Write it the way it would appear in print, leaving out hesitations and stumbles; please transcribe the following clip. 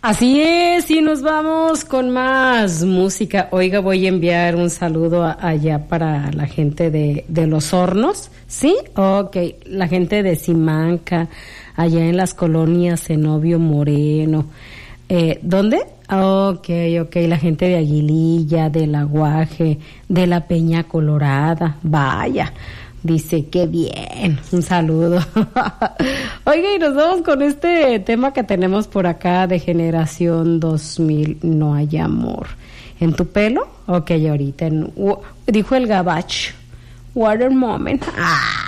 Así es, y nos vamos con más música. Oiga, voy a enviar un saludo allá para la gente de Los Hornos, ¿sí? Ok, la gente de Simanca, allá en las colonias Zenobio Moreno. ¿Dónde? Ok, la gente de Aguililla, del Aguaje, de la Peña Colorada, vaya. Dice, qué bien, un saludo. Oiga, y nos vamos con este tema que tenemos por acá de Generación 2000, No hay amor. ¿En tu pelo? Ok, ahorita, dijo el gabacho. Water moment.